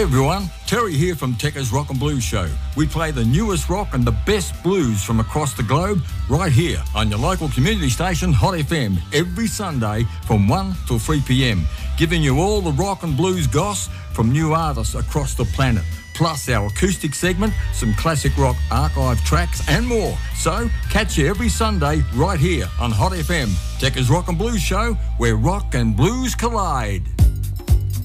everyone, Terry here from Tekka's Rock and Blues Show. We play the newest rock and the best blues from across the globe right here on your local community station Hot FM every Sunday from 1 till 3 p.m, giving you all the rock and blues goss from new artists across the planet, plus our acoustic segment, some classic rock archive tracks and more. So catch you every Sunday right here on Hot FM, Tekka's Rock and Blues Show, where rock and blues collide.